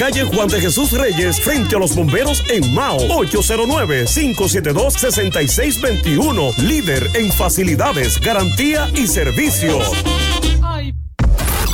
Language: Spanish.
Calle Juan de Jesús Reyes, frente a los bomberos en Mao. 809-572-6621. Líder en facilidades, garantía y servicios.